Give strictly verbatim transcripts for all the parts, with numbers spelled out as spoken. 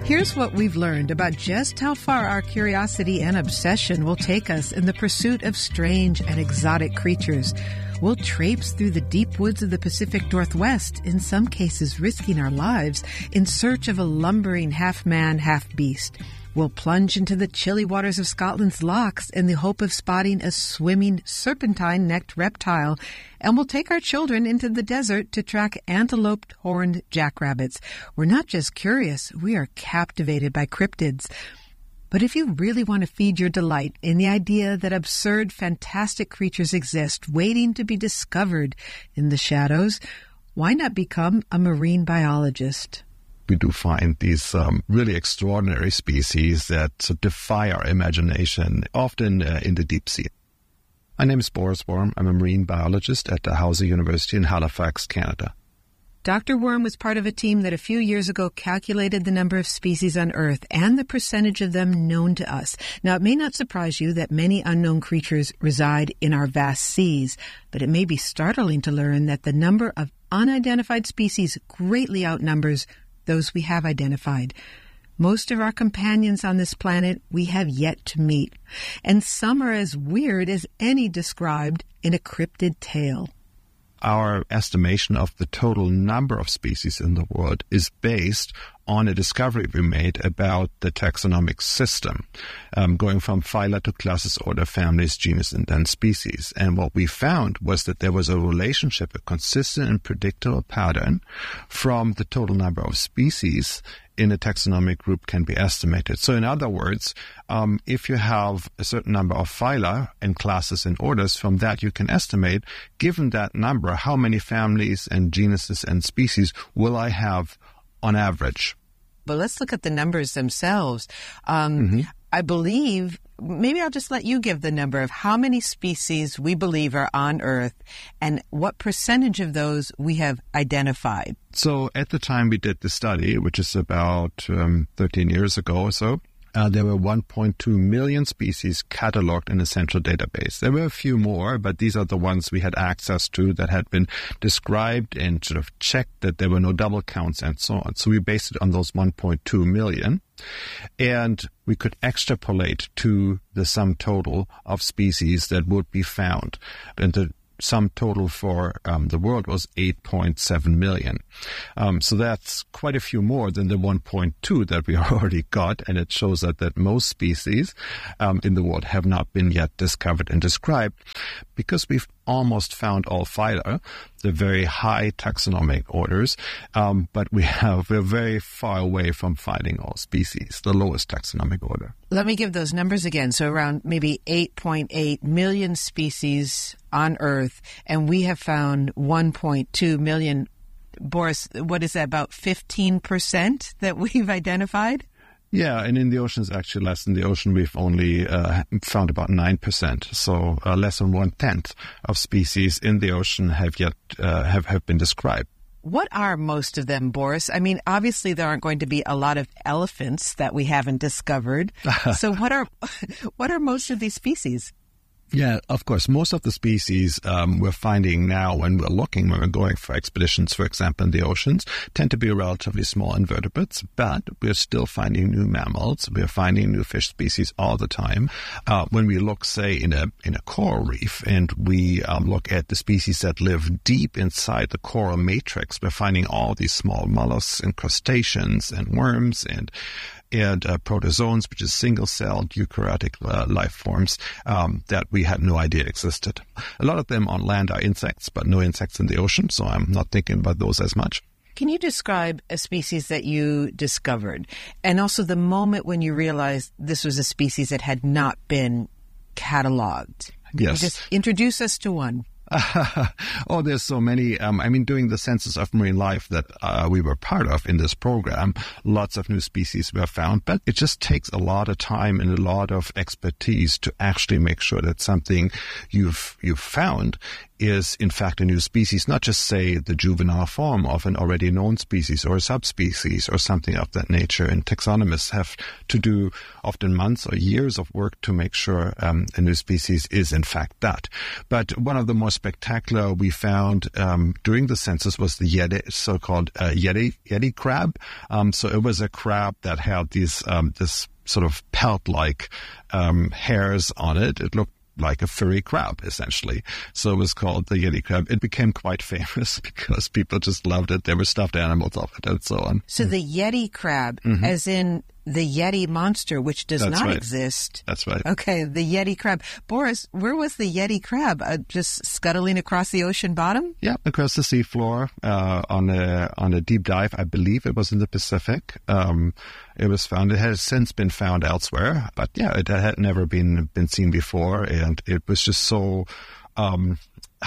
Here's what we've learned about just how far our curiosity and obsession will take us in the pursuit of strange and exotic creatures. We'll traipse through the deep woods of the Pacific Northwest, in some cases risking our lives, in search of a lumbering half-man, half-beast. We'll plunge into the chilly waters of Scotland's lochs in the hope of spotting a swimming, serpentine-necked reptile. And we'll take our children into the desert to track antelope horned jackrabbits. We're not just curious, we are captivated by cryptids. But if you really want to feed your delight in the idea that absurd, fantastic creatures exist waiting to be discovered in the shadows, why not become a marine biologist? We do find these um, really extraordinary species that defy our imagination, often uh, in the deep sea. My name is Boris Worm. I'm a marine biologist at Dalhousie University in Halifax, Canada. Doctor Worm was part of a team that a few years ago calculated the number of species on Earth and the percentage of them known to us. Now, it may not surprise you that many unknown creatures reside in our vast seas, but it may be startling to learn that the number of unidentified species greatly outnumbers those we have identified. Most of our companions on this planet we have yet to meet, and some are as weird as any described in a cryptid tale. Our estimation of the total number of species in the world is based on a discovery we made about the taxonomic system, um, going from phyla to classes, order, families, genus, and then species. And what we found was that there was a relationship, a consistent and predictable pattern from the total number of species in a taxonomic group can be estimated. So in other words, um, if you have a certain number of phyla and classes and orders, from that you can estimate, given that number, how many families and genuses and species will I have on average. But let's look at the numbers themselves. Um, mm-hmm. I believe, maybe I'll just let you give the number of how many species we believe are on Earth and what percentage of those we have identified. So at the time we did the study, which is about um, thirteen years ago or so, Uh, there were one point two million species cataloged in a central database. There were a few more, but these are the ones we had access to that had been described and sort of checked that there were no double counts and so on. So we based it on those one point two million. And we could extrapolate to the sum total of species that would be found. And the sum total for um, the world was eight point seven million. Um, so that's quite a few more than the one point two that we already got, and it shows that, that most species um, in the world have not been yet discovered and described. Because we've almost found all phyla, the very high taxonomic orders, um, but we have, we're very far away from finding all species, the lowest taxonomic order. Let me give those numbers again. So around maybe eight point eight million species on Earth, and we have found one point two million. Boris, what is that, about fifteen percent that we've identified? Yeah, and in the oceans, actually less. In the ocean, we've only uh, found about nine percent, so uh, less than one-tenth of species in the ocean have yet uh, have, have been described. What are most of them, Boris? I mean, obviously there aren't going to be a lot of elephants that we haven't discovered. So what are what are most of these species? Yeah, of course. Most of the species um, we're finding now when we're looking, when we're going for expeditions, for example, in the oceans, tend to be relatively small invertebrates, but we're still finding new mammals. We're finding new fish species all the time. Uh, when we look, say, in a in a coral reef, and we um, look at the species that live deep inside the coral matrix, we're finding all these small mollusks and crustaceans and worms and and uh, protozoans, which is single-celled eukaryotic uh, life forms um, that we had no idea existed. A lot of them on land are insects, but no insects in the ocean, so I'm not thinking about those as much. Can you describe a species that you discovered, and also the moment when you realized this was a species that had not been cataloged? Can Yes. you just introduce us to one? oh, there's so many. Um, I mean, during the Census of Marine Life that uh, we were part of in this program, lots of new species were found, but it just takes a lot of time and a lot of expertise to actually make sure that something you've you've found is in fact a new species, not just, say, the juvenile form of an already known species or a subspecies or something of that nature. And taxonomists have to do often months or years of work to make sure um, a new species is in fact that. But one of the more spectacular we found um, during the census was the Yeti, so-called uh, Yeti, Yeti crab. Um, so it was a crab that had these um, this sort of pelt-like um, hairs on it. It looked like a furry crab, essentially. So it was called the Yeti crab. It became quite famous because people just loved it. There were stuffed animals of it and so on. So mm. the Yeti crab, mm-hmm. as in the Yeti monster, which does That's not right. exist. That's right. Okay, the Yeti crab. Boris, where was the Yeti crab? Uh, just scuttling across the ocean bottom? Yeah, across the seafloor uh, on a on a deep dive. I believe it was in the Pacific. Um, it was found. It has since been found elsewhere, but yeah, it had never been been seen before, and it was just so Um,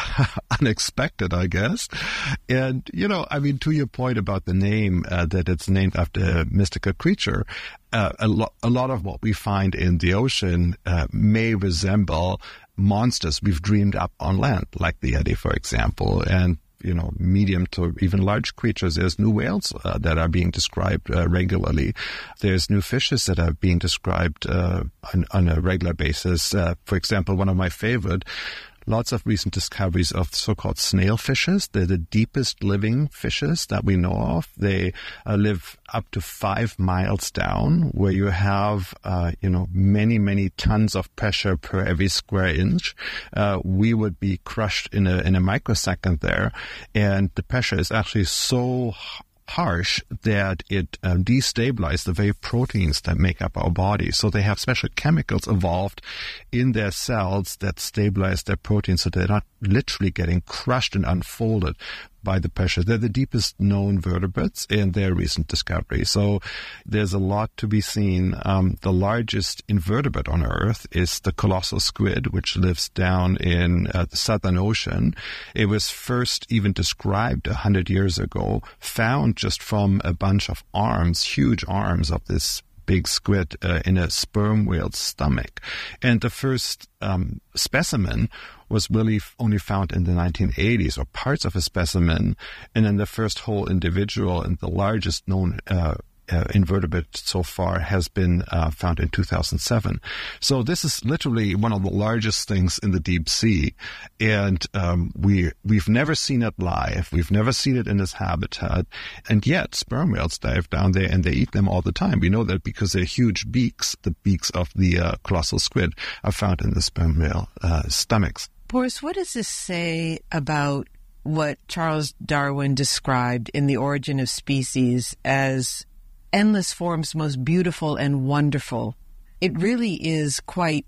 unexpected, I guess. And, you know, I mean, to your point about the name, uh, that it's named after a mystical creature, uh, a, lo- a lot of what we find in the ocean uh, may resemble monsters we've dreamed up on land, like the Yeti, for example. And you know, medium to even large creatures. There's new whales uh, that are being described uh, regularly. There's new fishes that are being described uh, on, on a regular basis. Uh, for example, one of my favorite, lots of recent discoveries of so-called snail fishes. They're the deepest living fishes that we know of. They uh, live up to five miles down, where you have, uh, you know, many, many tons of pressure per every square inch. Uh, we would be crushed in a in a microsecond there, and the pressure is actually so harsh that it um, destabilizes the very proteins that make up our body. So they have special chemicals evolved in their cells that stabilize their proteins so they're not literally getting crushed and unfolded by the pressure. They're the deepest known vertebrates in their recent discovery. So there's a lot to be seen. Um, the largest invertebrate on Earth is the colossal squid, which lives down in uh, the Southern Ocean. It was first even described a hundred years ago, found just from a bunch of arms, huge arms of this big squid uh, in a sperm whale's stomach. And the first um, specimen was really only found in the nineteen eighties, or parts of a specimen, and then the first whole individual and the largest known uh, uh, invertebrate so far has been uh, found in two thousand seven. So this is literally one of the largest things in the deep sea, and um, we, we've never seen it live. We've never seen it in its habitat, and yet sperm whales dive down there and they eat them all the time. We know that because their huge beaks, the beaks of the uh, colossal squid, are found in the sperm whale uh, stomachs. Boris, what does this say about what Charles Darwin described in The Origin of Species as endless forms most beautiful and wonderful? It really is quite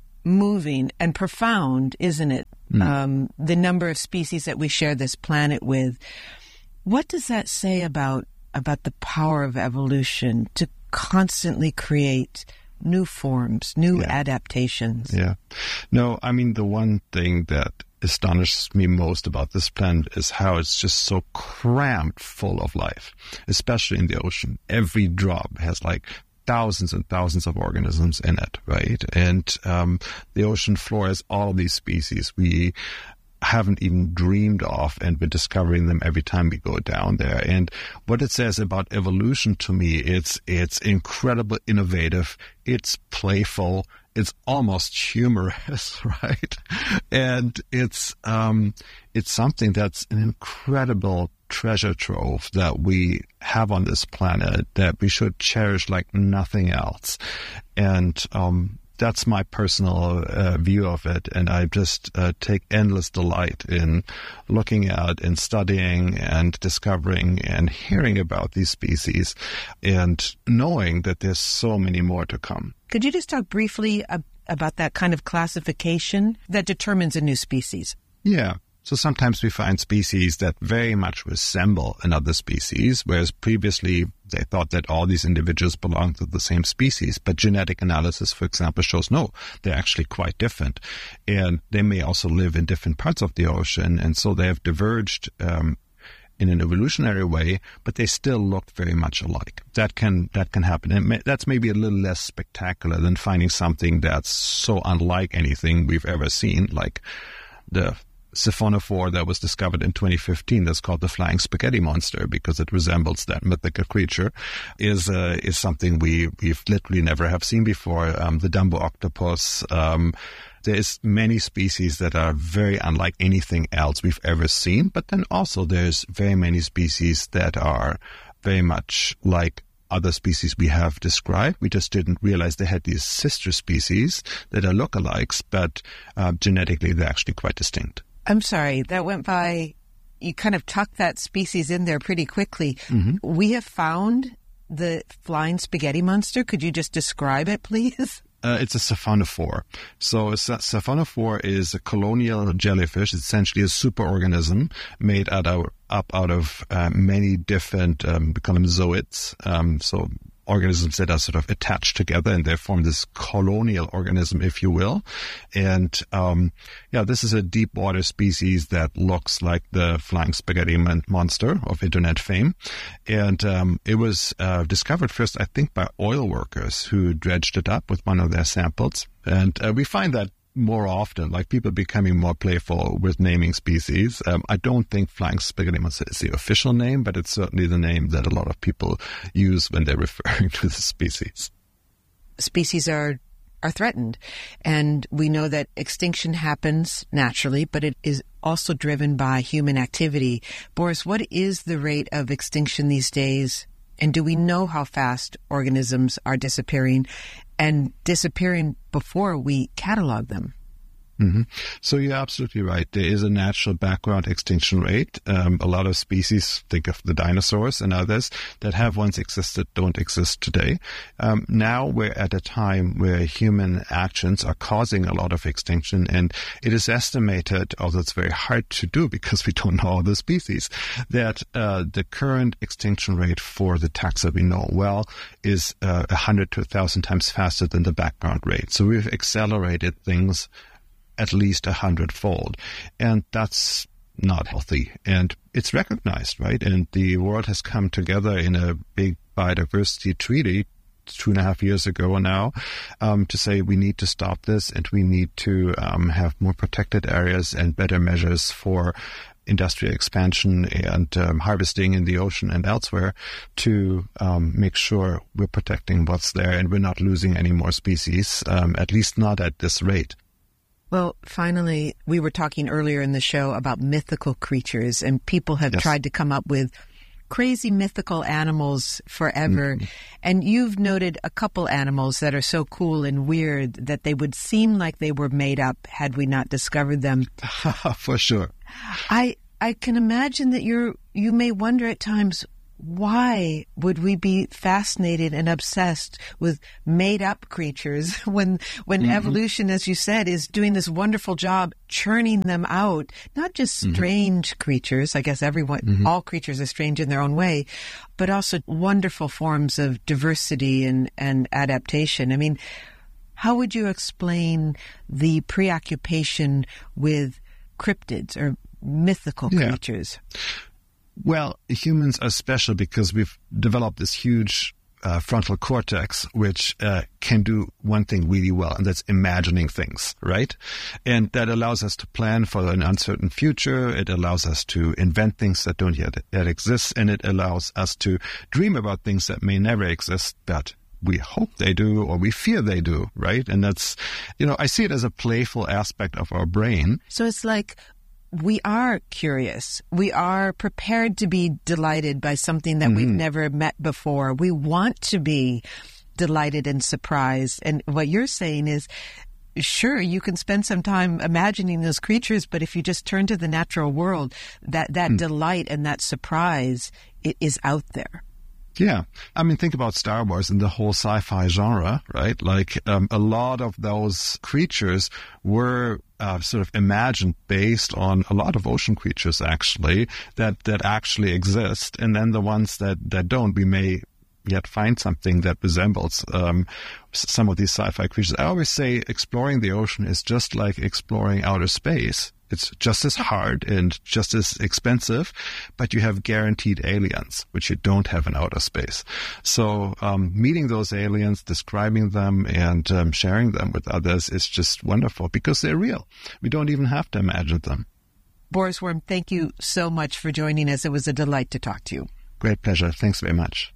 moving and profound, isn't it? Mm. Um, the number of species that we share this planet with. What does that say about about the power of evolution to constantly create new forms, new yeah. adaptations? Yeah. No, I mean, the one thing that astonishes me most about this planet is how it's just so crammed full of life, especially in the ocean. Every drop has like thousands and thousands of organisms in it, right? And um, the ocean floor has all of these species we haven't even dreamed of, and we're discovering them every time we go down there. And what it says about evolution to me, it's it's incredibly innovative, it's playful, it's almost humorous, right? And it's um it's something that's an incredible treasure trove that we have on this planet that we should cherish like nothing else. And um that's my personal uh, view of it, and I just uh, take endless delight in looking at and studying and discovering and hearing about these species and knowing that there's so many more to come. Could you just talk briefly ab- about that kind of classification that determines a new species? Yeah. So sometimes we find species that very much resemble another species, whereas previously they thought that all these individuals belonged to the same species. But genetic analysis, for example, shows no, they're actually quite different. And they may also live in different parts of the ocean, and so they have diverged um, in an evolutionary way, but they still look very much alike. That can that can happen. And may, that's maybe a little less spectacular than finding something that's so unlike anything we've ever seen, like the siphonophore that was discovered in twenty fifteen that's called the flying spaghetti monster because it resembles that mythical creature is uh, is something we, we've literally never have seen before. Um, the Dumbo octopus. Um, there's many species that are very unlike anything else we've ever seen, but then also there's very many species that are very much like other species we have described. We just didn't realize they had these sister species that are lookalikes, but uh, genetically they're actually quite distinct. I'm sorry, that went by, you kind of tucked that species in there pretty quickly. Mm-hmm. We have found the flying spaghetti monster. Could you just describe it, please? Uh, it's a siphonophore. So a siphonophore is a colonial jellyfish. It's essentially a superorganism made out of, up out of uh, many different, um, we call them zooids. Um, so organisms that are sort of attached together and they form this colonial organism, if you will. And um, yeah, this is a deep water species that looks like the flying spaghetti mon- monster of internet fame. And um, it was uh, discovered first, I think, by oil workers who dredged it up with one of their samples. And uh, we find that more often, like people becoming more playful with naming species. Um, I don't think flying spaghetti monster is the official name, but it's certainly the name that a lot of people use when they're referring to the species. Species are are threatened, and we know that extinction happens naturally, but it is also driven by human activity. Boris, what is the rate of extinction these days? And do we know how fast organisms are disappearing and disappearing before we catalog them? Mm-hmm. So you're absolutely right. There is a natural background extinction rate. Um, a lot of species, think of the dinosaurs and others, that have once existed don't exist today. Um, now we're at a time where human actions are causing a lot of extinction, and it is estimated, although it's very hard to do because we don't know all the species, that uh, the current extinction rate for the taxa we know well is uh, one hundred to one thousand times faster than the background rate. So we've accelerated things at least a hundredfold. And that's not healthy. And it's recognized, right? And the world has come together in a big biodiversity treaty two and a half years ago now um, to say we need to stop this and we need to um, have more protected areas and better measures for industrial expansion and um, harvesting in the ocean and elsewhere to um, make sure we're protecting what's there and we're not losing any more species, um, at least not at this rate. Well, finally, we were talking earlier in the show about mythical creatures, and people have yes. tried to come up with crazy mythical animals forever. Mm-hmm. And you've noted a couple animals that are so cool and weird that they would seem like they were made up had we not discovered them. For sure. I I can imagine that you're you may wonder at times, why would we be fascinated and obsessed with made-up creatures when when mm-hmm. evolution, as you said, is doing this wonderful job churning them out? Not just strange mm-hmm. creatures. I guess everyone, mm-hmm. all creatures are strange in their own way, but also wonderful forms of diversity and, and adaptation. I mean, how would you explain the preoccupation with cryptids or mythical yeah. creatures? Well, humans are special because we've developed this huge uh, frontal cortex, which uh, can do one thing really well, and that's imagining things, right? And that allows us to plan for an uncertain future. It allows us to invent things that don't yet, yet exist, and it allows us to dream about things that may never exist, but we hope they do or we fear they do, right? And that's, you know, I see it as a playful aspect of our brain. So it's like we are curious. We are prepared to be delighted by something that mm-hmm. we've never met before. We want to be delighted and surprised. And what you're saying is, sure, you can spend some time imagining those creatures, but if you just turn to the natural world, that, that mm. delight and that surprise it is out there. Yeah. I mean, think about Star Wars and the whole sci-fi genre, right? Like, um, a lot of those creatures were uh, sort of imagined based on a lot of ocean creatures, actually, that, that actually exist. And then the ones that, that don't, we may yet find something that resembles um, some of these sci-fi creatures. I always say exploring the ocean is just like exploring outer space. It's just as hard and just as expensive, but you have guaranteed aliens, which you don't have in outer space. So um, meeting those aliens, describing them, and um, sharing them with others is just wonderful because they're real. We don't even have to imagine them. Boris Worm, thank you so much for joining us. It was a delight to talk to you. Great pleasure. Thanks very much.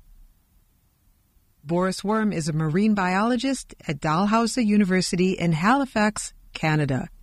Boris Worm is a marine biologist at Dalhousie University in Halifax, Canada.